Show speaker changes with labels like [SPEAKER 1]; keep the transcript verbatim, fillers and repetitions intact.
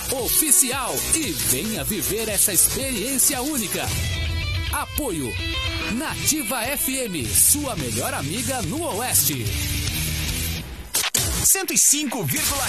[SPEAKER 1] oficial e venha viver essa experiência única. Apoio Nativa F M, sua melhor amiga no Oeste.
[SPEAKER 2] cento e cinco vírgula